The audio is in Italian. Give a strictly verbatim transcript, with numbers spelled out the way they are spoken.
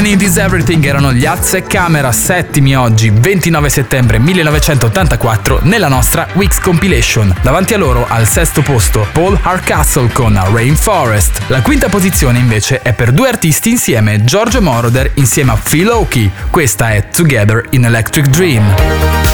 Money Is Everything erano gli Azze Camera, settimi oggi, ventinove settembre millenovecentottantaquattro, nella nostra Weeks Compilation. Davanti a loro, al sesto posto, Paul Hardcastle con Rainforest. La quinta posizione invece è per due artisti insieme, Giorgio Moroder insieme a Phil Oakey. Questa è Together in Electric Dream.